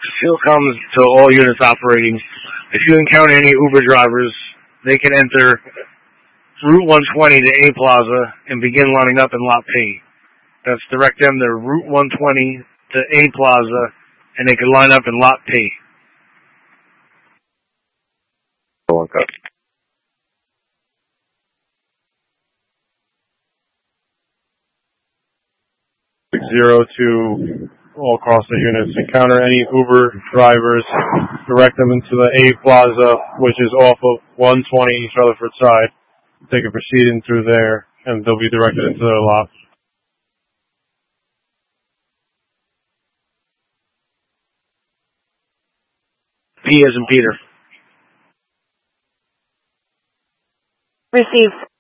still comes to all units operating. If you encounter any Uber drivers, they can enter Route 120 to A Plaza and begin lining up in Lot P. That's direct them to Route 120 to A Plaza, and they can line up in Lot P. Okay. 02 all across the units. Encounter any Uber drivers, direct them into the A Plaza, which is off of 120 East Rutherford side. They can proceed in through there, and they'll be directed into their lot. P as in Peter. Received.